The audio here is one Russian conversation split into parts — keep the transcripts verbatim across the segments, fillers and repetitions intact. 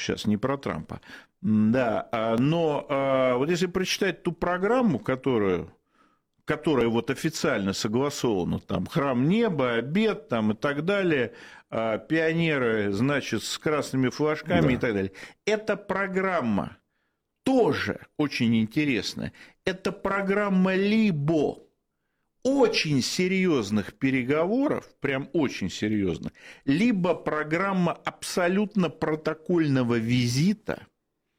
сейчас, не про Трампа. Да, но вот если прочитать ту программу, которую, которая вот официально согласована, там храм неба, обед там, и так далее, пионеры, значит, с красными флажками, да, и так далее. Эта программа тоже очень интересная. Это программа либо очень серьезных переговоров, прям очень серьезных, либо программа абсолютно протокольного визита,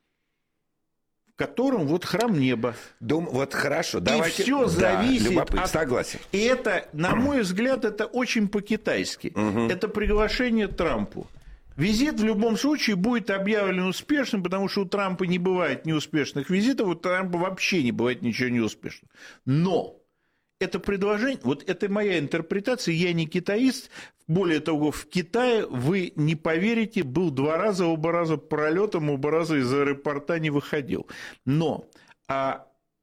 в котором вот храм неба. Дум, вот хорошо, и давайте. все зависит, да, от... Согласен. И это, на мой взгляд, это очень по-китайски. Угу. Это приглашение Трампу. Визит в любом случае будет объявлен успешным, потому что у Трампа не бывает неуспешных визитов, у Трампа вообще не бывает ничего неуспешного. Но это предложение, вот это моя интерпретация, я не китаист, более того, в Китае, вы не поверите, был два раза, оба раза пролетом, оба раза из аэропорта не выходил. Но а,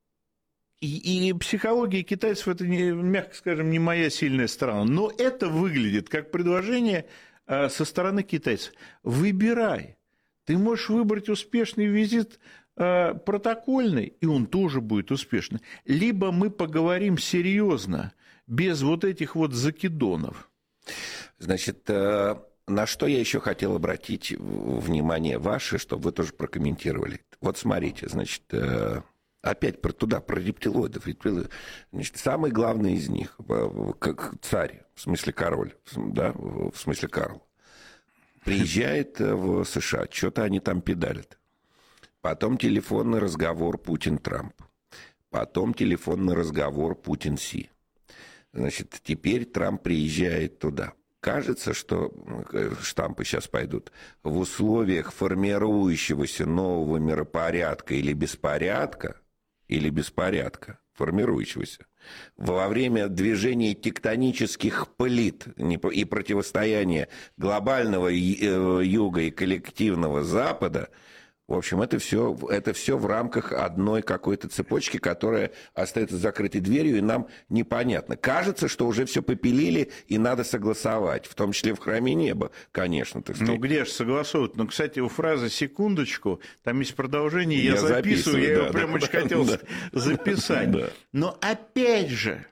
и, и психология китайцев, это, не, мягко скажем, не моя сильная сторона, но это выглядит как предложение а, со стороны китайцев. Выбирай, ты можешь выбрать успешный визит протокольный, и он тоже будет успешный. Либо мы поговорим серьезно, без вот этих вот закидонов. Значит, на что я еще хотел обратить внимание ваше, чтобы вы тоже прокомментировали. Вот смотрите, значит, опять про туда, про рептилоидов. Значит, самый главный из них, как царь, в смысле король, да, в смысле Карл, приезжает в США, что-то они там педалят. Потом телефонный разговор Путин-Трамп. Потом телефонный разговор Путин-Си. Значит, теперь Трамп приезжает туда. Кажется, что штампы сейчас пойдут. В условиях формирующегося нового миропорядка или беспорядка, или беспорядка, формирующегося, во время движения тектонических плит и противостояния глобального юга и коллективного Запада, в общем, это все, это все в рамках одной какой-то цепочки, которая остается закрытой дверью, и нам непонятно. Кажется, что уже все попилили, и надо согласовать, в том числе в храме неба, конечно. Так сказать. Ну, где же согласовывать? Ну, кстати, у фразы «секундочку», там есть продолжение, я, я записываю, записываю, я да, ее да, прям да, очень да, хотел да. записать. Да. Но опять же,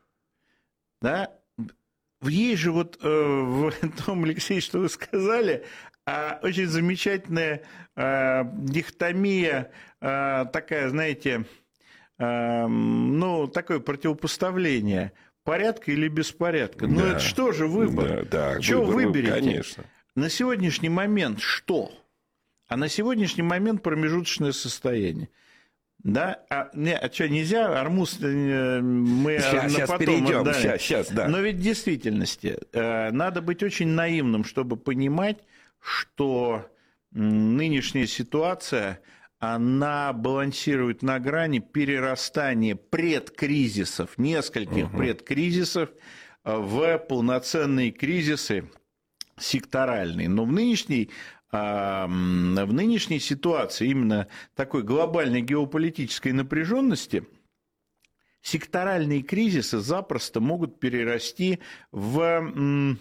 да, есть же вот э, в том, Алексей, что вы сказали, а очень замечательная э, дихотомия, э, такая, знаете, э, ну, такое противопоставление порядка или беспорядка. Да. Ну, это что же выбор? Да, да, что выбор, выберете? Конечно. На сегодняшний момент что? А на сегодняшний момент промежуточное состояние. Да, а, не, а что, нельзя, Армуз, мы сейчас, на сейчас потом перейдем, отдаем. Сейчас, сейчас, да. Но ведь в действительности э, надо быть очень наивным, чтобы понимать, что нынешняя ситуация, она балансирует на грани перерастания предкризисов, нескольких угу. предкризисов в полноценные кризисы секторальные. Но в нынешней, в нынешней ситуации именно такой глобальной геополитической напряженности секторальные кризисы запросто могут перерасти в...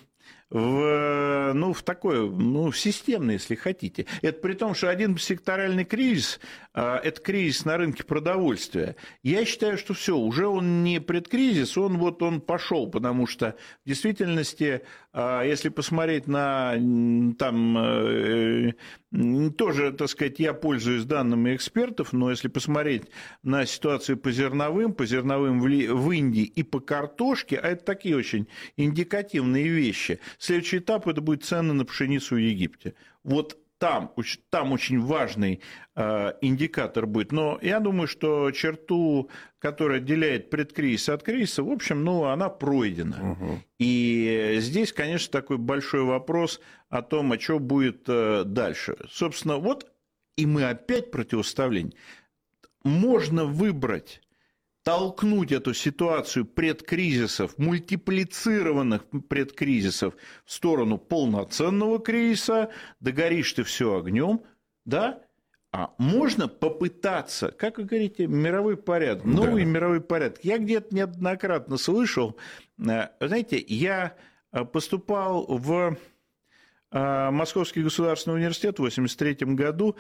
В, ну, в такое, ну, в системное, если хотите. Это при том, что один секторальный кризис – это кризис на рынке продовольствия. Я считаю, что все, уже он не предкризис, он вот он пошел, потому что в действительности, если посмотреть на там тоже, так сказать, я пользуюсь данными экспертов, но если посмотреть на ситуацию по зерновым, по зерновым в Индии и по картошке, а это такие очень индикативные вещи. Следующий этап – это будет цены на пшеницу в Египте. Вот там, там очень важный э, индикатор будет. Но я думаю, что черту, которая отделяет предкризис от кризиса, в общем, ну, она пройдена. Угу. И здесь, конечно, такой большой вопрос о том, а что будет э, дальше. Собственно, вот и мы опять противоставление. Можно выбрать, толкнуть эту ситуацию предкризисов, мультиплицированных предкризисов в сторону полноценного кризиса, догоришь ты все огнем, да? А можно попытаться, как вы говорите, мировой порядок, новый да. мировой порядок. Я где-то неоднократно слышал, знаете, я поступал в Московский государственный университет в восемьдесят третьем году,